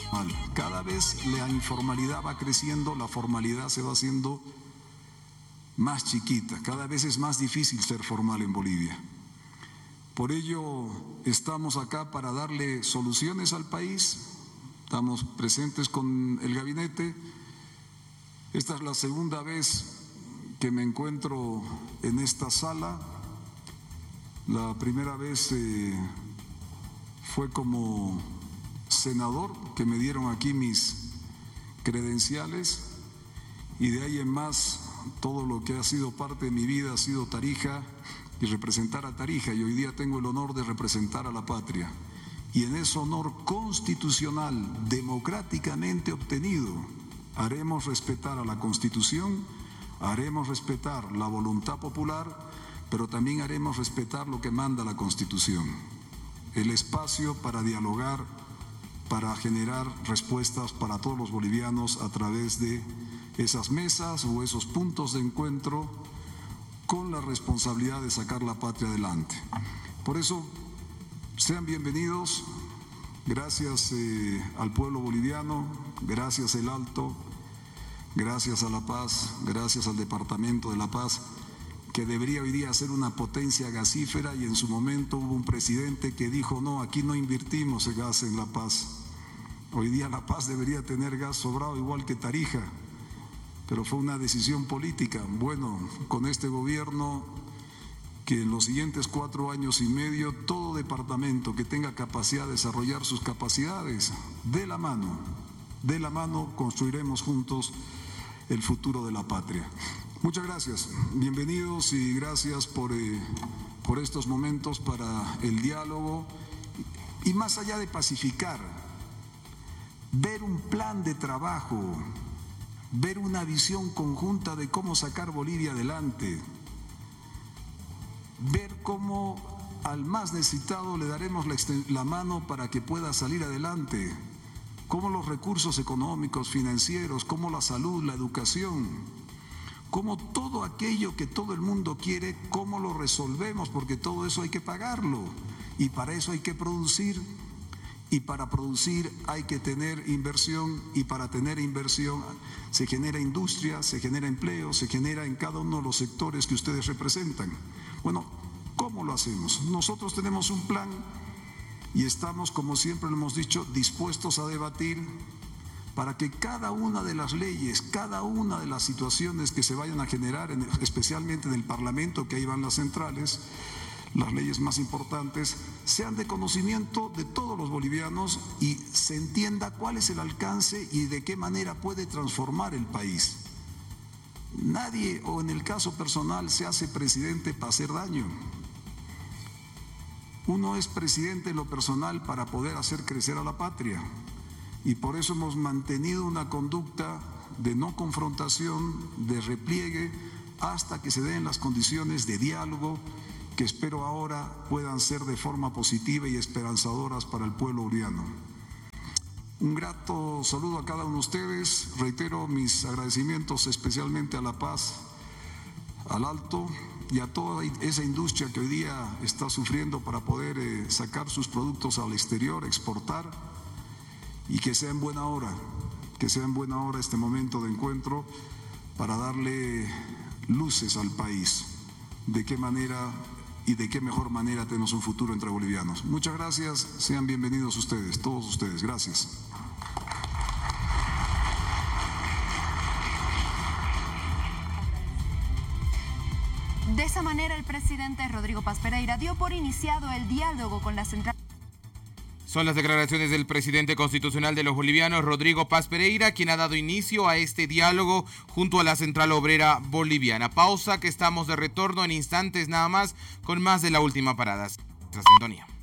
Cada vez la informalidad va creciendo, la formalidad se va haciendo más chiquita, cada vez es más difícil ser formal en Bolivia. Por ello estamos acá para darle soluciones al país, estamos presentes con el gabinete. Esta es la segunda vez que me encuentro en esta sala. La primera vez fue como senador, que me dieron aquí mis credenciales, y de ahí en más todo lo que ha sido parte de mi vida ha sido Tarija y representar a Tarija, y hoy día tengo el honor de representar a la patria. Y en ese honor constitucional, democráticamente obtenido, haremos respetar a la Constitución, haremos respetar la voluntad popular, pero también haremos respetar lo que manda la Constitución, el espacio para dialogar, para generar respuestas para todos los bolivianos a través de esas mesas o esos puntos de encuentro con la responsabilidad de sacar la patria adelante. Por eso, sean bienvenidos, gracias al pueblo boliviano, gracias El Alto, gracias a La Paz, gracias al Departamento de La Paz, que debería hoy día ser una potencia gasífera, y en su momento hubo un presidente que dijo: no, aquí no invertimos el gas en La Paz. Hoy día La Paz debería tener gas sobrado igual que Tarija, pero fue una decisión política. Bueno, con este gobierno, que en los siguientes 4 años y medio todo departamento que tenga capacidad de desarrollar sus capacidades, de la mano construiremos juntos el futuro de la patria. Muchas gracias, bienvenidos, y gracias por estos momentos para el diálogo, y más allá de pacificar, ver un plan de trabajo, ver una visión conjunta de cómo sacar Bolivia adelante, ver cómo al más necesitado le daremos la mano para que pueda salir adelante, cómo los recursos económicos, financieros, cómo la salud, la educación, cómo todo aquello que todo el mundo quiere, cómo lo resolvemos, porque todo eso hay que pagarlo, y para eso hay que producir, y para producir hay que tener inversión, y para tener inversión se genera industria, se genera empleo, se genera en cada uno de los sectores que ustedes representan. Bueno, ¿cómo lo hacemos? Nosotros tenemos un plan y estamos, como siempre lo hemos dicho, dispuestos a debatir para que cada una de las leyes, cada una de las situaciones que se vayan a generar, especialmente en el Parlamento, que ahí van las centrales, las leyes más importantes, sean de conocimiento de todos los bolivianos y se entienda cuál es el alcance y de qué manera puede transformar el país. Nadie, o en el caso personal, se hace presidente para hacer daño. Uno es presidente en lo personal para poder hacer crecer a la patria, y por eso hemos mantenido una conducta de no confrontación, de repliegue, hasta que se den las condiciones de diálogo que espero ahora puedan ser de forma positiva y esperanzadoras para el pueblo boliviano. Un grato saludo a cada uno de ustedes, reitero mis agradecimientos especialmente a La Paz, al Alto y a toda esa industria que hoy día está sufriendo para poder sacar sus productos al exterior, exportar, y que sea en buena hora, este momento de encuentro para darle luces al país, de qué manera y de qué mejor manera tenemos un futuro entre bolivianos. Muchas gracias, sean bienvenidos ustedes, todos ustedes, gracias. De esa manera, el presidente Rodrigo Paz Pereira dio por iniciado el diálogo con la central. Son las declaraciones del presidente constitucional de los bolivianos, Rodrigo Paz Pereira, quien ha dado inicio a este diálogo junto a la Central Obrera Boliviana. Pausa, que estamos de retorno en instantes nada más con más de La Última Parada. Esta sintonía.